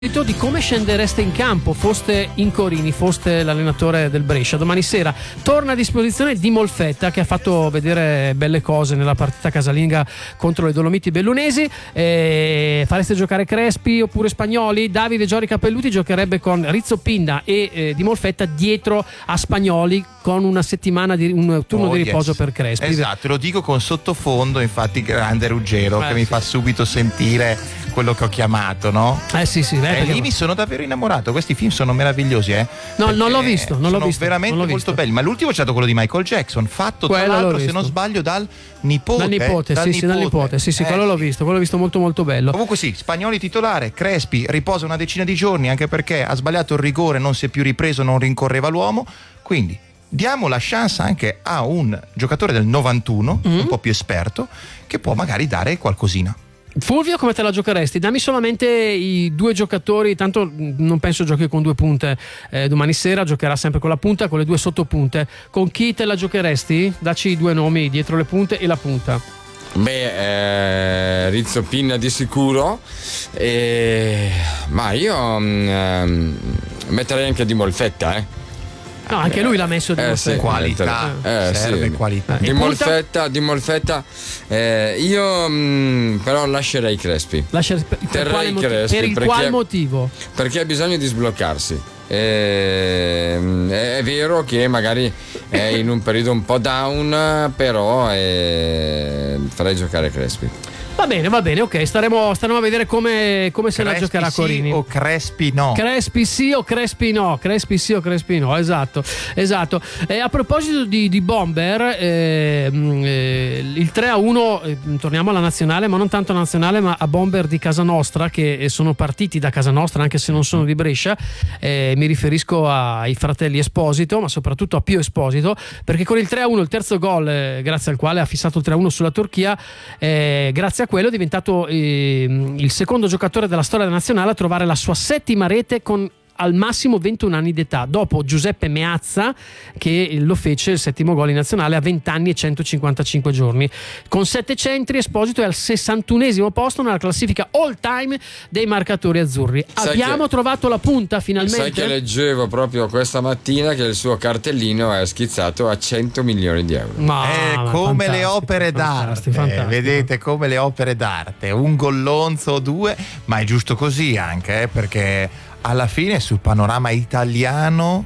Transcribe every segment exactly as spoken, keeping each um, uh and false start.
Di come scendereste in campo foste Incorini, foste l'allenatore del Brescia. Domani sera torna a disposizione Di Molfetta, che ha fatto vedere belle cose nella partita casalinga contro le Dolomiti Bellunesi. E fareste giocare Crespi oppure Spagnoli? Davide Giori Capelluti giocherebbe con Rizzo Pinna e eh, Di Molfetta dietro a Spagnoli, con una settimana di un turno oh, di riposo yes. per Crespi. Esatto, lo dico con sottofondo infatti grande Ruggero, eh, che sì. mi fa subito sentire quello che ho chiamato, no? Eh sì sì, E lì mi sono davvero innamorato. Questi film sono meravigliosi, eh? No, non l'ho visto, non l'ho sono visto. veramente non l'ho molto visto. belli. Ma l'ultimo è stato quello di Michael Jackson, fatto quello tra l'altro, l'ho se visto. non sbaglio, dal nipote. Dal nipote, dal sì, nipote. sì, dal nipote. Sì, sì, eh, quello l'ho visto, quello l'ho visto molto molto bello. Comunque sì, Spagnoli titolare, Crespi riposa una decina di giorni, anche perché ha sbagliato il rigore, non si è più ripreso, non rincorreva l'uomo. Quindi diamo la chance anche a un giocatore del novantuno, mm-hmm. un po' più esperto, che può magari dare qualcosina. Fulvio, come te la giocheresti? Dammi solamente i due giocatori, tanto non penso giochi con due punte eh, domani sera, giocherà sempre con la punta, con le due sottopunte. Con chi te la giocheresti? Dacci i due nomi dietro le punte e la punta. Beh, eh, Rizzo Pinna di sicuro, eh, ma io mm, metterei anche Di Molfetta, eh. No, anche lui l'ha messo Di eh, Molfetta. sì, qualità, eh, serve sì. qualità. Di Molfetta, Di Molfetta, eh, io mh, però lascerei Crespi. Lasciare, per, per quale motivo? Crespi, per il perché, qual motivo? Perché ha bisogno di sbloccarsi. Eh, è vero che magari è in un periodo un po' down, però eh, farei giocare Crespi. Va bene, va bene, ok, staremo, staremo a vedere come, come se la giocherà sì Corini. O Crespi no. Crespi sì o Crespi no. Crespi sì o Crespi no, esatto. Esatto. E a proposito di, di Bomber, eh, eh, il tre a uno, eh, torniamo alla nazionale, ma non tanto alla nazionale, ma a Bomber di casa nostra, che sono partiti da casa nostra, anche se non sono di Brescia. Eh, mi riferisco ai fratelli Esposito, ma soprattutto a Pio Esposito, perché con il tre a uno, il terzo gol, eh, grazie al quale ha fissato il tre a uno sulla Turchia, eh, grazie a quello è diventato eh, il secondo giocatore della storia nazionale a trovare la sua settima rete con al massimo ventuno anni d'età, dopo Giuseppe Meazza, che lo fece il settimo gol in nazionale a venti anni e centocinquantacinque giorni. Con sette centri, Esposito è al sessantunesimo posto nella classifica all time dei marcatori azzurri. Sai Abbiamo che, trovato la punta finalmente. Sai che leggevo proprio questa mattina che il suo cartellino è schizzato a cento milioni di euro. Ma, eh, come le opere d'arte, fantastico. Vedete, come le opere d'arte, un gollonzo o due, ma è giusto così anche, eh, perché alla fine sul panorama italiano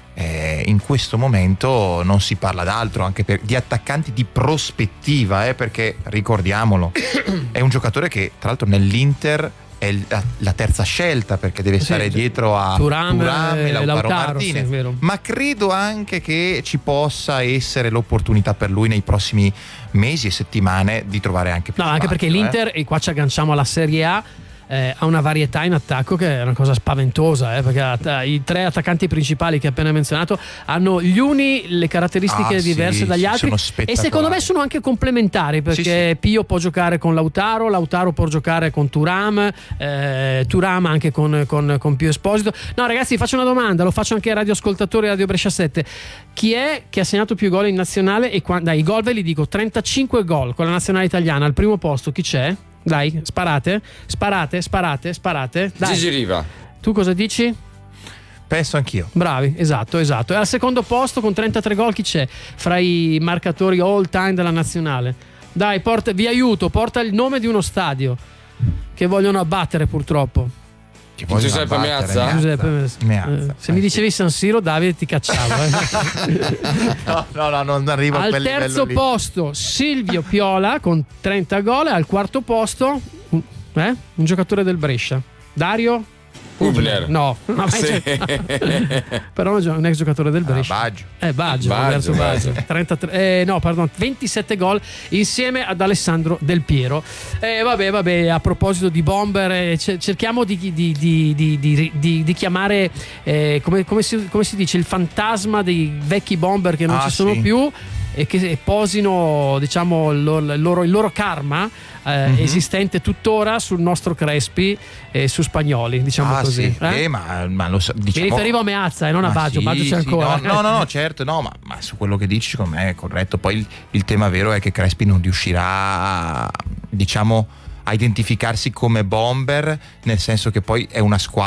eh, in questo momento non si parla d'altro, anche per, di attaccanti di prospettiva, eh, perché ricordiamolo, è un giocatore che tra l'altro nell'Inter è la, la terza scelta, perché deve stare sì, dietro a Thuram, Thuram e Lautaro, Lautaro Martinez, sì, ma credo anche che ci possa essere l'opportunità per lui nei prossimi mesi e settimane di trovare anche più no, spazio, anche perché eh. l'Inter, e qua ci agganciamo alla Serie A, Eh, ha una varietà in attacco che è una cosa spaventosa, eh, perché att- i tre attaccanti principali che ho appena menzionato hanno gli uni le caratteristiche ah, diverse sì, dagli altri e secondo me sono anche complementari, perché sì, sì. Pio può giocare con Lautaro, Lautaro può giocare con Thuram, eh, Thuram anche con, con, con Pio Esposito. No ragazzi, faccio una domanda, lo faccio anche ai radioascoltatori Radio Brescia sette: chi è che ha segnato più gol in nazionale? E qua, dai, i gol ve li dico, trentacinque gol con la nazionale italiana. Al primo posto chi c'è? Dai, sparate, sparate, sparate, sparate. Dai. Gigi Riva. Tu cosa dici? Penso anch'io. Bravi, esatto, esatto. E al secondo posto con trentatré gol chi c'è? Fra i marcatori all time della nazionale. Dai, porta, vi aiuto, porta il nome di uno stadio che vogliono abbattere purtroppo. Giuseppe Meazza. Giuseppe Meazza. Meazza. Eh, se mi dicevi San Siro, Davide, ti cacciavo. Eh. no, no, no, non arrivo al a quel terzo lì. posto Silvio Piola con trenta gol. E al quarto posto eh, un giocatore del Brescia, Dario Hubner. No, no sì. Però è un ex giocatore del Brescia. Ah, Baggio. Eh, Baggio, Baggio, Baggio. trentatré, eh, no, pardon, ventisette gol insieme ad Alessandro Del Piero. Eh, vabbè, vabbè, a proposito di Bomber, eh, cerchiamo di, di, di, di, di, di, di chiamare, eh, come, come, si, come si dice, il fantasma dei vecchi Bomber che non ah, ci sono sì. più, e che posino, diciamo, il loro, il loro karma eh, mm-hmm. esistente tuttora sul nostro Crespi e su Spagnoli, diciamo ah, così. Sì. Eh? Eh, ma, ma lo so, diciamo... Mi riferivo a Meazza e eh, non a Baggio, sì, Baggio c'è sì, ancora. No, no, no, no, certo, no, ma, ma su quello che dici secondo me è corretto. Poi il, il tema vero è che Crespi non riuscirà a, diciamo, a identificarsi come bomber, nel senso che poi è una squadra